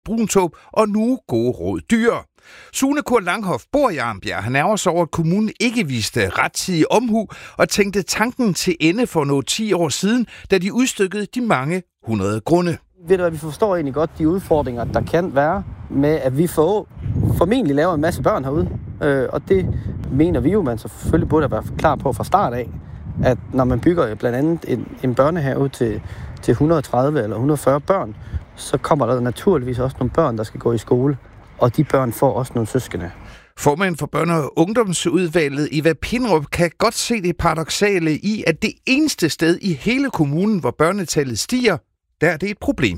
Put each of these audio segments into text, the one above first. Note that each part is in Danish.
bruntåb og nu gode råd dyr. Sune Kurt Langhoff bor i Arnbjerg. Han ærger sig over, at kommunen ikke viste rettidig omhu og tænkte tanken til ende for noget 10 år siden, da de udstykkede de mange 100 grunde. Ved du hvad, vi forstår egentlig godt de udfordringer, der kan være med, at vi formentlig laver en masse børn herude. Og det mener vi jo, man selvfølgelig burde være klar på fra start af, at når man bygger blandt andet en børnehave til 130 eller 140 børn, så kommer der naturligvis også nogle børn, der skal gå i skole. Og de børn får også nogle søskende. Formanden for Børne- og Ungdomsudvalget, Eva Pindrup, kan godt se det paradoksale i, at det eneste sted i hele kommunen, hvor børnetallet stiger, der er det et problem.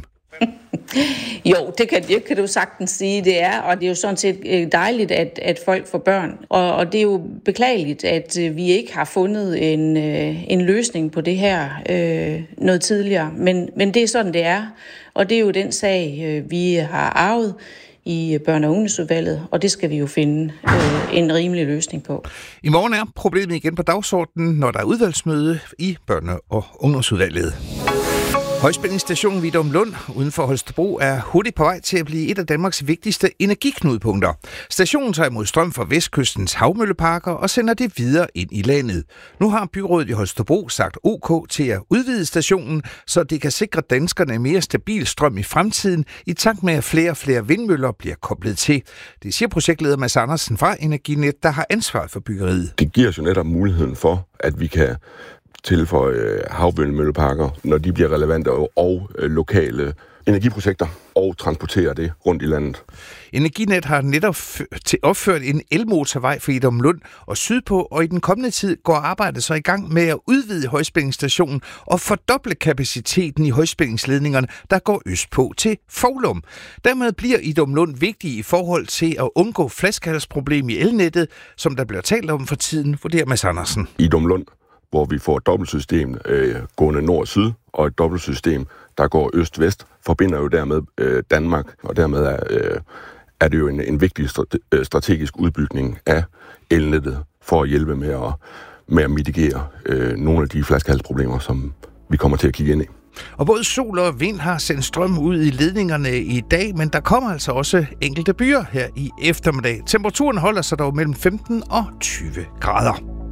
Jo, det kan du sagtens sige, det er. Og det er jo sådan set dejligt, at folk får børn. Og det er jo beklageligt, at vi ikke har fundet en løsning på det her noget tidligere. Men det er sådan, det er. Og det er jo den sag, vi har arvet i Børne- og Ungdomsudvalget, og det skal vi jo finde en rimelig løsning på. I morgen er problemet igen på dagsordenen, når der er udvalgsmøde i Børne- og Ungdomsudvalget. Højspændingsstationen Vidumlund uden for Holstebro er hurtigt på vej til at blive et af Danmarks vigtigste energiknudepunkter. Stationen tager imod strøm fra Vestkystens havmølleparker og sender det videre ind i landet. Nu har byrådet i Holstebro sagt OK til at udvide stationen, så det kan sikre danskerne mere stabil strøm i fremtiden, i takt med at flere og flere vindmøller bliver koblet til. Det siger projektleder Mads Andersen fra Energinet, der har ansvar for byggeriet. Det giver os jo netop muligheden for, at vi kan tilføje havvindmølleparker, når de bliver relevante og lokale energiprojekter, og transportere det rundt i landet. Energinet har netop opført en elmotorvej for Vidumlund og sydpå, og i den kommende tid går arbejdet så i gang med at udvide højspændingsstationen og fordoble kapaciteten i højspændingsledningerne, der går østpå til Foulum. Dermed bliver Vidumlund vigtig i forhold til at undgå flaskehalsproblem i elnettet, som der bliver talt om for tiden, vurderer Mads Andersen. Vidumlund, hvor vi får et dobbeltsystem gående nord-syd, og et dobbeltsystem, der går øst-vest, forbinder jo dermed Danmark, og dermed er det jo en vigtig strategisk udbygning af elnettet for at hjælpe med at mitigere nogle af de flaskehalsproblemer, som vi kommer til at kigge ind i. Og både sol og vind har sendt strøm ud i ledningerne i dag, men der kommer altså også enkelte byer her i eftermiddag. Temperaturen holder sig dog mellem 15 og 20 grader.